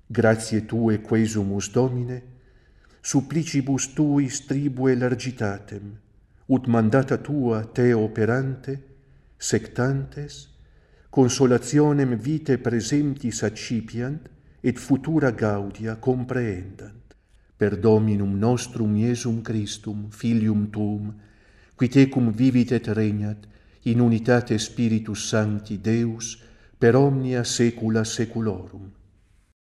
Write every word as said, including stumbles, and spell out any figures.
Gratiae Tue quesumus, Domine, supplicibus Tuis tribue largitatem, ut mandata Tua Te operante, sectantes, consolationem vitae presemptis accipiant, et futura gaudia comprehendant. Per Dominum nostrum Iesum Christum, Filium Tuum, qui Tecum vivit et regnat, in unitate Spiritus Sancti Deus, per omnia saecula saeculorum.